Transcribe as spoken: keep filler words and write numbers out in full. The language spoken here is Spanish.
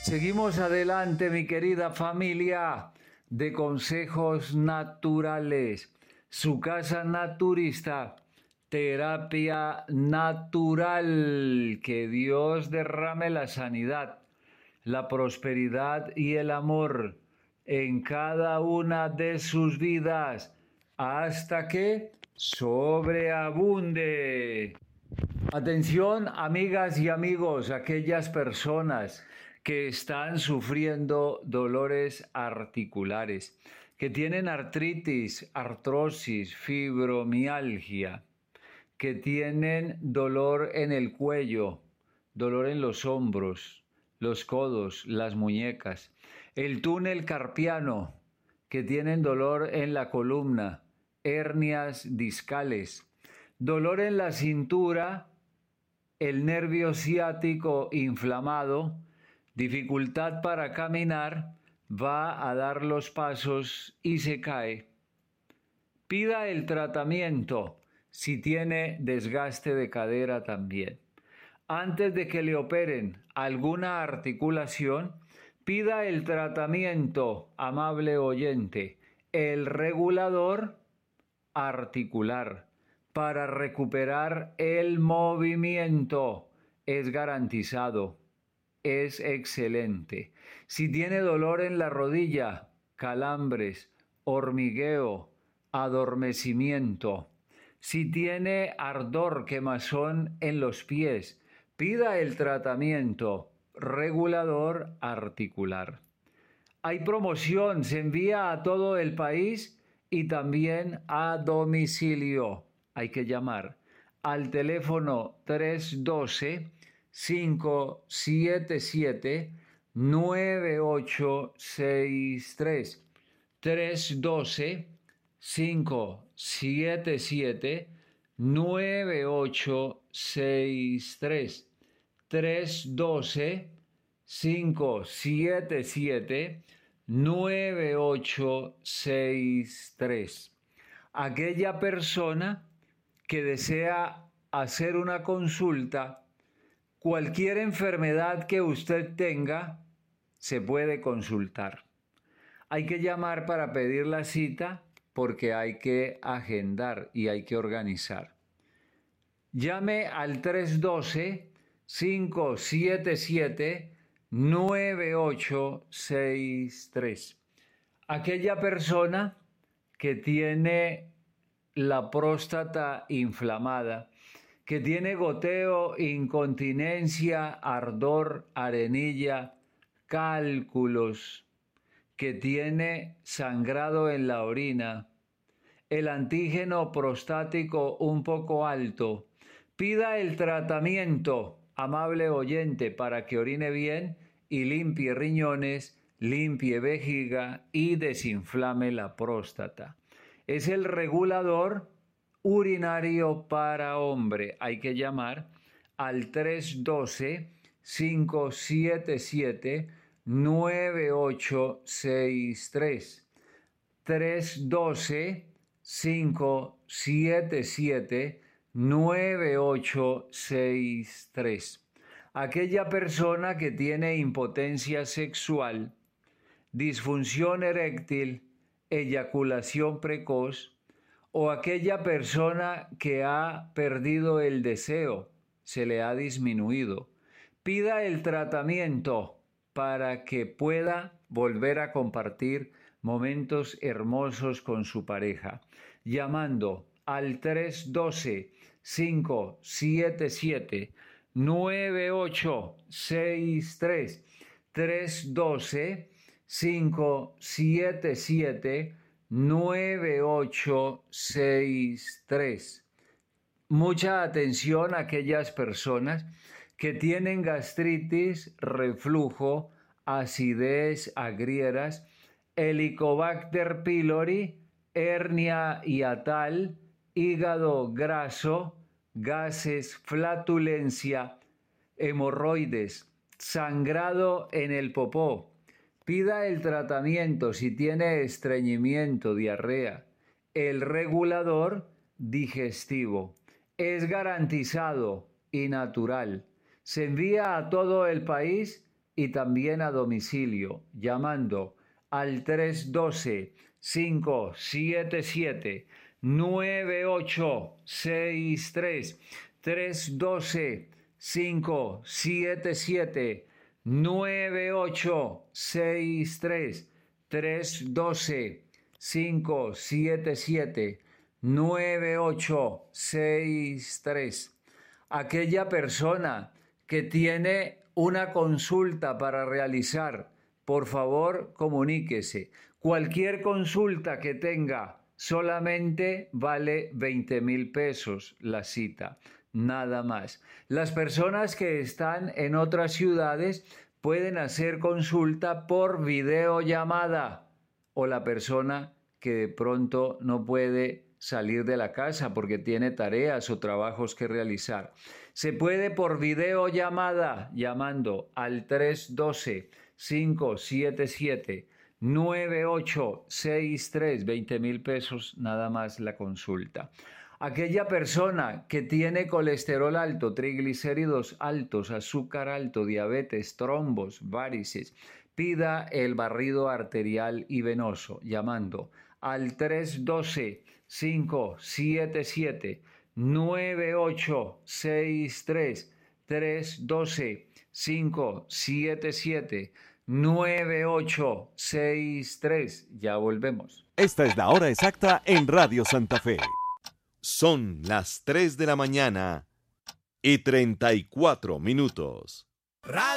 Seguimos adelante, mi querida familia de consejos naturales. Su casa naturista, terapia natural. Que Dios derrame la sanidad, la prosperidad y el amor en cada una de sus vidas hasta que sobreabunde. Atención, amigas y amigos, aquellas personas que están sufriendo dolores articulares, que tienen artritis, artrosis, fibromialgia, que tienen dolor en el cuello, dolor en los hombros, los codos, las muñecas, el túnel carpiano, que tienen dolor en la columna, hernias discales, dolor en la cintura, el nervio ciático inflamado, dificultad para caminar, va a dar los pasos y se cae. Pida el tratamiento si tiene desgaste de cadera también. Antes de que le operen alguna articulación, pida el tratamiento, amable oyente, el regulador articular, para recuperar el movimiento. Es garantizado, es excelente. Si tiene dolor en la rodilla, calambres, hormigueo, adormecimiento, si tiene ardor, quemazón en los pies, pida el tratamiento regulador articular. Hay promoción, se envía a todo el país y también a domicilio. Hay que llamar al teléfono tres uno dos, cinco siete siete, nueve ocho seis tres. tres uno dos, cinco siete siete, nueve ocho seis tres. tres uno dos, cinco siete siete, nueve ocho seis tres. Aquella persona que desea hacer una consulta, cualquier enfermedad que usted tenga, se puede consultar. Hay que llamar para pedir la cita porque hay que agendar y hay que organizar. Llame al tres uno dos, cinco siete siete, nueve ocho seis tres. Aquella persona que tiene la próstata inflamada, que tiene goteo, incontinencia, ardor, arenilla, cálculos, que tiene sangrado en la orina, el antígeno prostático un poco alto, pida el tratamiento, amable oyente, para que orine bien y limpie riñones, limpie vejiga y desinflame la próstata. Es el regulador urinario para hombre. Hay que llamar al tres uno dos, cinco siete siete, nueve ocho seis tres. tres uno dos, cinco siete siete, nueve ocho seis tres. Aquella persona que tiene impotencia sexual, disfunción eréctil, eyaculación precoz, o aquella persona que ha perdido el deseo, se le ha disminuido, pida el tratamiento para que pueda volver a compartir momentos hermosos con su pareja, llamando al tres uno dos, cinco siete siete, nueve ocho seis tres, tres uno dos, cinco siete siete, nueve ocho seis tres. Mucha atención a aquellas personas que tienen gastritis, reflujo, acidez, agrieras, Helicobacter pylori, hernia hiatal, hígado graso, gases, flatulencia, hemorroides, sangrado en el popó. Pida el tratamiento si tiene estreñimiento, diarrea, el regulador digestivo. Es garantizado y natural. Se envía a todo el país y también a domicilio llamando al tres uno dos, cinco siete siete, nueve ocho seis tres, tres uno dos, cinco siete siete, nueve ocho seis tres, tres uno dos, cinco siete siete, nueve ocho seis tres. Aquella persona que tiene una consulta para realizar, por favor, comuníquese. Cualquier consulta que tenga solamente vale veinte mil pesos la cita, nada más. Las personas que están en otras ciudades pueden hacer consulta por videollamada, o la persona que de pronto no puede salir de la casa porque tiene tareas o trabajos que realizar. Se puede por videollamada llamando al tres uno dos, cinco siete siete, nueve ocho seis tres, veinte mil pesos nada más la consulta. Aquella persona que tiene colesterol alto, triglicéridos altos, azúcar alto, diabetes, trombos, varices, pida el barrido arterial y venoso llamando al tres uno dos, cinco siete siete, nueve ocho seis tres, tres uno dos, cinco siete siete, nueve ocho seis tres. Ya volvemos. Esta es la hora exacta en Radio Santa Fe. Son las tres de la mañana y treinta y cuatro minutos.